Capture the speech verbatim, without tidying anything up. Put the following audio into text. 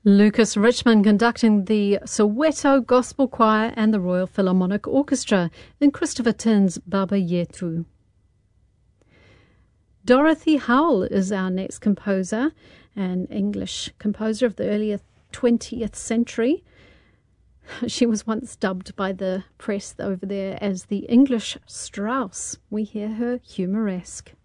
Lucas Richmond conducting the Soweto Gospel Choir and the Royal Philharmonic Orchestra in Christopher Tin's Baba Yetu. Dorothy Howell is our next composer, an English composer of the early twentieth century. She was once dubbed by the press over there as the English Strauss. We hear her humoresque.